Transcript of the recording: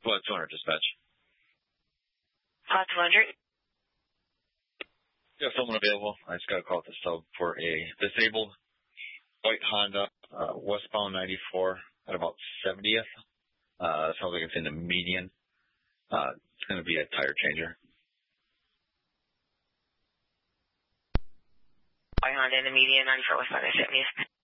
What, 200 dispatch? 200. Yeah, someone available. I just got a call at the sub for a disabled white Honda, westbound 94 at about 70th. Sounds like it's in the median. It's going to be a tire changer. White Honda in the median, 94 westbound 70th.